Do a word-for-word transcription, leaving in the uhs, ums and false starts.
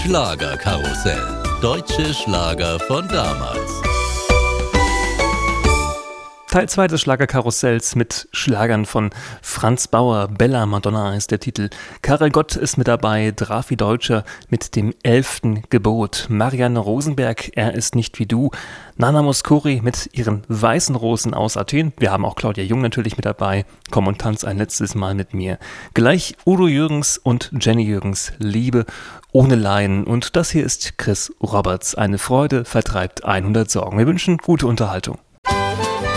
Schlagerkarussell. Deutsche Schlager von damals. Teil zwei des Schlagerkarussells mit Schlagern von Franz Bauer. Bella Madonna ist der Titel. Karel Gott ist mit dabei, Drafi Deutscher mit dem elften Gebot. Marianne Rosenberg, Er ist nicht wie du. Nana Mouskouri mit ihren weißen Rosen aus Athen. Wir haben auch Claudia Jung natürlich mit dabei. Komm und tanz ein letztes Mal mit mir. Gleich Udo Jürgens und Jenny Jürgens, Liebe ohne Laien. Und das hier ist Chris Roberts. Eine Freude vertreibt hundert Sorgen. Wir wünschen gute Unterhaltung.